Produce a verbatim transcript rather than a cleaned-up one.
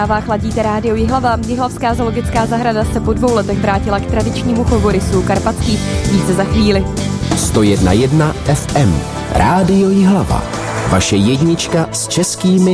Chladíte rádio Jihlava. Jihlavská zoologická zahrada se po dvou letech vrátila k tradičnímu chovu rysů karpatských. Více za chvíli. sto jedna celá jedna F M. Rádio Jihlava. Vaše jednička s českými